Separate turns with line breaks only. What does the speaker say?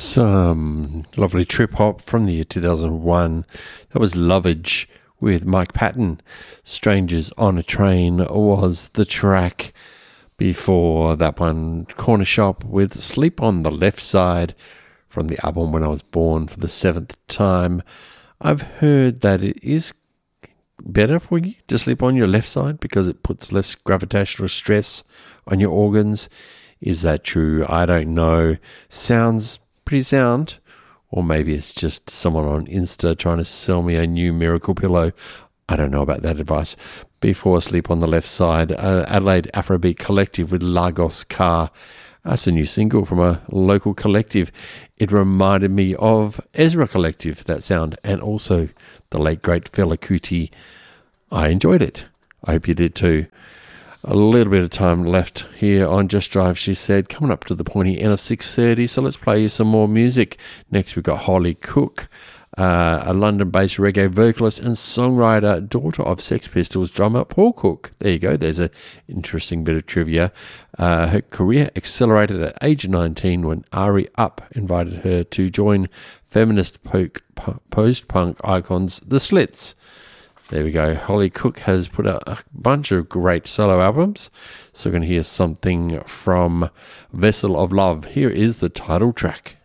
Some lovely trip hop from the year 2001. That was Lovage with Mike Patton. Strangers on a Train was the track. Before that one, Corner Shop with Sleep on the Left Side from the album When I Was Born for the 7th time. I've heard that it is better for you to sleep on your left side because it puts less gravitational stress on your organs. Is that true? I don't know. Sounds pretty sound. Or maybe it's just someone on Insta trying to sell me a new miracle pillow. I don't know about that advice. Before Sleep on the Left Side, Adelaide Afrobeat Collective with Lagos Car. That's a new single from a local collective. It reminded me of Ezra Collective, that sound, and also the late great Fela Kuti. I enjoyed it. I hope you did too. A little bit of time left here on Just Drive, she said, coming up to the pointy end of 6:30, so let's play you some more music. Next we've got Holly Cook, a London-based reggae vocalist and songwriter, daughter of Sex Pistols drummer Paul Cook. There you go, there's an interesting bit of trivia. Her career accelerated at age 19 when Ari Up invited her to join feminist post-punk icons The Slits. There we go. Holly Cook has put out a bunch of great solo albums. So we're going to hear something from Vessel of Love. Here is the title track.